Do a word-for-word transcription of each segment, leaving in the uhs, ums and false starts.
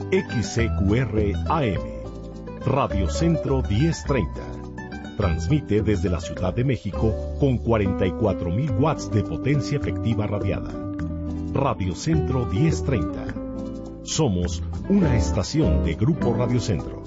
X C Q R A M, Radio Centro diez treinta. Transmite desde la Ciudad de México con cuarenta y cuatro mil watts de potencia efectiva radiada. Radio Centro diez treinta. Somos una estación de Grupo Radio Centro.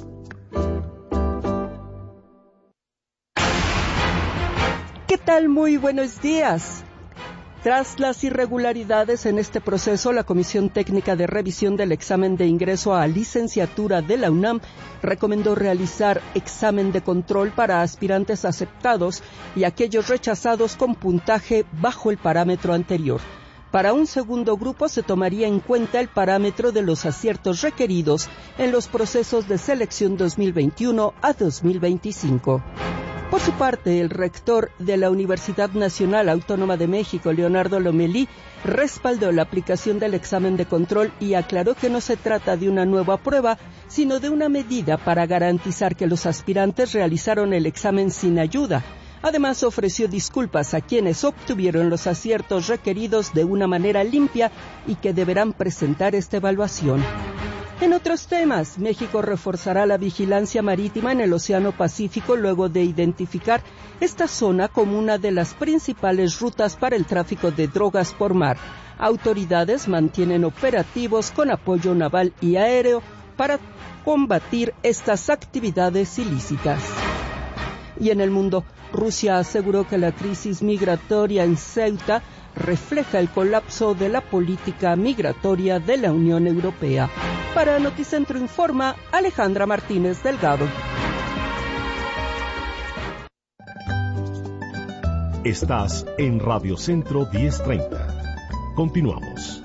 ¿Qué tal? Muy buenos días. Tras las irregularidades en este proceso, la Comisión Técnica de Revisión del Examen de Ingreso a Licenciatura de la UNAM recomendó realizar examen de control para aspirantes aceptados y aquellos rechazados con puntaje bajo el parámetro anterior. Para un segundo grupo se tomaría en cuenta el parámetro de los aciertos requeridos en los procesos de selección dos mil veintiuno a dos mil veinticinco. Por su parte, el rector de la Universidad Nacional Autónoma de México, Leonardo Lomelí, respaldó la aplicación del examen de control y aclaró que no se trata de una nueva prueba, sino de una medida para garantizar que los aspirantes realizaron el examen sin ayuda. Además, ofreció disculpas a quienes obtuvieron los aciertos requeridos de una manera limpia y que deberán presentar esta evaluación. En otros temas, México reforzará la vigilancia marítima en el Océano Pacífico luego de identificar esta zona como una de las principales rutas para el tráfico de drogas por mar. Autoridades mantienen operativos con apoyo naval y aéreo para combatir estas actividades ilícitas. Y en el mundo, Rusia aseguró que la crisis migratoria en Ceuta refleja el colapso de la política migratoria de la Unión Europea. Para Noticentro Informa, Alejandra Martínez Delgado. Estás en Radio Centro diez treinta. Continuamos.